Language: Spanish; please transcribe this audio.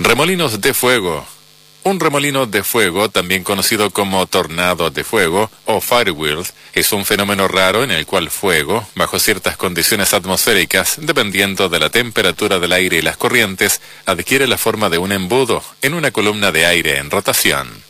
Remolinos de fuego. Un remolino de fuego, también conocido como tornado de fuego o firewheel, es un fenómeno raro en el cual fuego, bajo ciertas condiciones atmosféricas, dependiendo de la temperatura del aire y las corrientes, adquiere la forma de un embudo en una columna de aire en rotación.